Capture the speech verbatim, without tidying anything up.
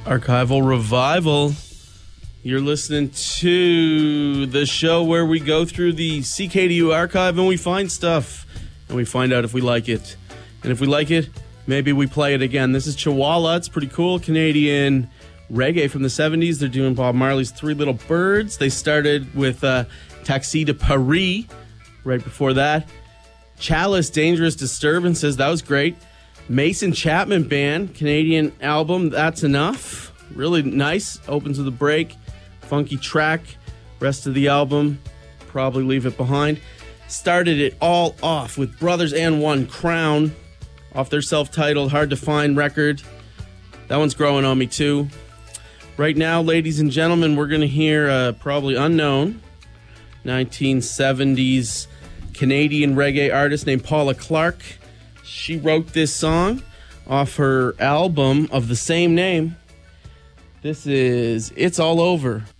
Archival Revival. You're listening to the show where we go through the C K D U archive and we find stuff and we find out if we like it. And if we like it, maybe we play it again. This is Chihuahua. It's pretty cool. Canadian reggae from the seventies. They're doing Bob Marley's Three Little Birds. They started with uh, Taxi de Paris right before that. Chalice, Dangerous Disturbances. That was great. Mason Chapman Band, Canadian album, That's Enough. Really nice. Opens with a break. Funky track. Rest of the album, probably leave it behind. Started it all off with Brothers and One, Crown, off their self-titled Hard to Find record. That one's growing on me too. Right now, ladies and gentlemen, we're going to hear a probably unknown nineteen seventies Canadian reggae artist named Paula Clark. She wrote this song off her album of the same name. This is It's All Over.